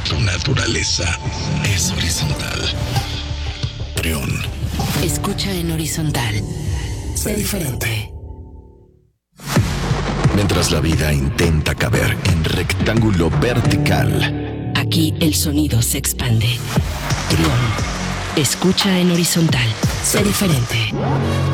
Tu naturaleza es horizontal. Trión. Escucha en horizontal. Sé diferente. Mientras la vida intenta caber en rectángulo vertical, aquí el sonido se expande. Trión. Escucha en horizontal. Sé diferente.